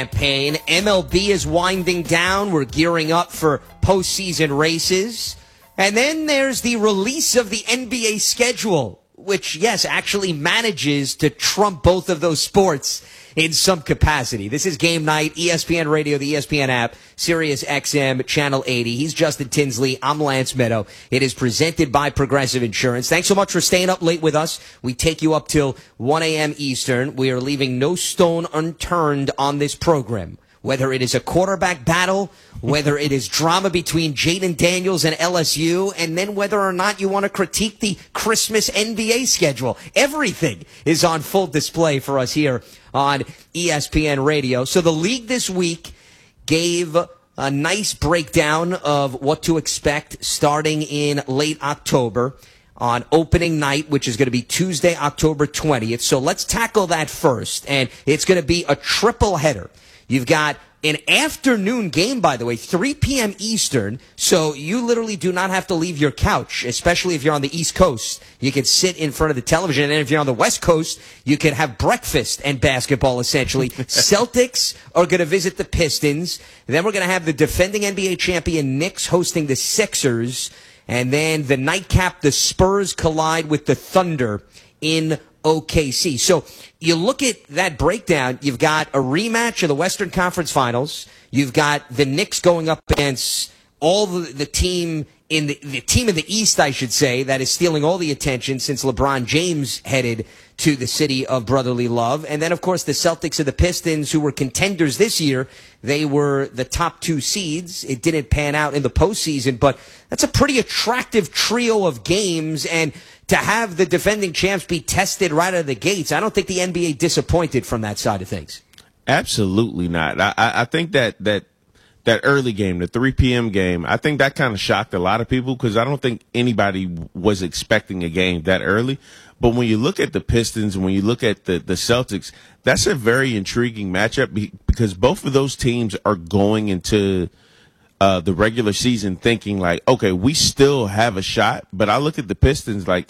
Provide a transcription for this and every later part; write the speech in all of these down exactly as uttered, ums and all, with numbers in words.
campaign. M L B is winding down. We're gearing up for postseason races. And then there's the release of the N B A schedule, which, yes, actually manages to trump both of those sports in some capacity. This is Game Night, E S P N Radio, the E S P N app, Sirius X M, Channel eighty. He's Justin Tinsley. I'm Lance Meadow. It is presented by Progressive Insurance. Thanks so much for staying up late with us. We take you up till one a.m. Eastern. We are leaving no stone unturned on this program. Whether it is a quarterback battle, whether it is drama between Jaden Daniels and L S U, and then whether or not you want to critique the Christmas N B A schedule. Everything is on full display for us here on E S P N Radio. So the league this week gave a nice breakdown of what to expect starting in late October on opening night, which is going to be Tuesday, October twentieth. So let's tackle that first. And it's going to be a triple header. You've got an afternoon game, by the way, three p.m. Eastern, so you literally do not have to leave your couch, especially if you're on the East Coast. You can sit in front of the television, and if you're on the West Coast, you can have breakfast and basketball, essentially. Celtics are going to visit the Pistons. Then we're going to have the defending N B A champion Knicks hosting the Sixers. And then the nightcap, the Spurs collide with the Thunder in O K C. So you look at that breakdown, you've got a rematch of the Western Conference Finals. You've got the Knicks going up against all the, the team in the, the team in the East, I should say, that is stealing all the attention since LeBron James headed to the city of brotherly love. And then, of course, the Celtics and the Pistons, who were contenders this year. They were the top two seeds. It didn't pan out in the postseason, but that's a pretty attractive trio of games. And to have the defending champs be tested right out of the gates, I don't think the N B A disappointed from that side of things. Absolutely not. I, I think that that that early game, the three p.m. game, I think that kind of shocked a lot of people because I don't think anybody was expecting a game that early. But when you look at the Pistons and when you look at the, the Celtics, that's a very intriguing matchup because both of those teams are going into uh, the regular season thinking like, okay, we still have a shot. But I look at the Pistons like,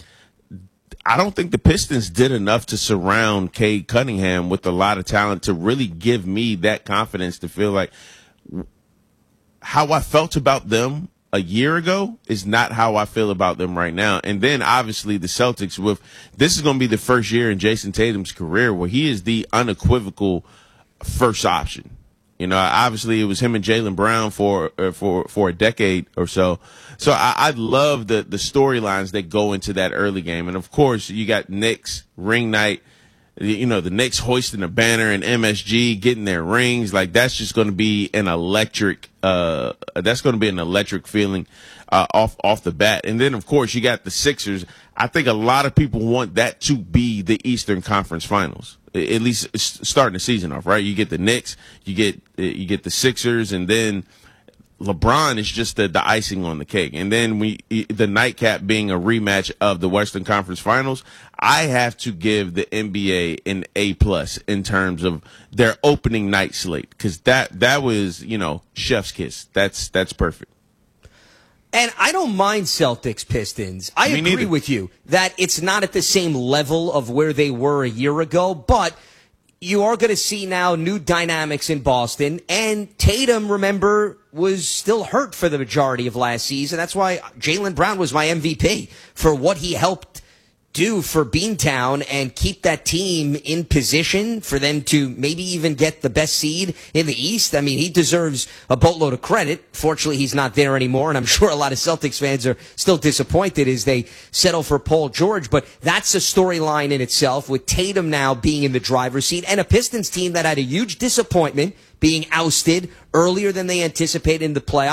I don't think the Pistons did enough to surround Cade Cunningham with a lot of talent to really give me that confidence to feel like how I felt about them a year ago is not how I feel about them right now. And then obviously the Celtics with this is going to be the first year in Jason Tatum's career where he is the unequivocal first option. You know, obviously it was him and Jaylen Brown for uh, for for a decade or so. So I, I love the the storylines that go into that early game. And of course you got Knicks ring night. You know, the Knicks hoisting a banner and M S G getting their rings. Like, that's just going to be an electric, uh, that's going to be an electric feeling, uh, off, off the bat. And then, of course, you got the Sixers. I think a lot of people want that to be the Eastern Conference Finals, at least starting the season off, right? You get the Knicks, you get, you get the Sixers, and then LeBron is just the, the icing on the cake. And then we, the nightcap being a rematch of the Western Conference Finals, I have to give the N B A an A plus in terms of their opening night slate. Cause that, that was, you know, chef's kiss. That's, that's perfect. And I don't mind Celtics Pistons. I Me agree neither. with you that it's not at the same level of where they were a year ago, but you are going to see now new dynamics in Boston. And Tatum, remember, was still hurt for the majority of last season. That's why Jaylen Brown was my M V P for what he helped do for Beantown and keep that team in position for them to maybe even get the best seed in the East. I mean, he deserves a boatload of credit. Fortunately, he's not there anymore, and I'm sure a lot of Celtics fans are still disappointed as they settle for Paul George. But that's a storyline in itself, with Tatum now being in the driver's seat and a Pistons team that had a huge disappointment being ousted earlier than they anticipated in the playoffs.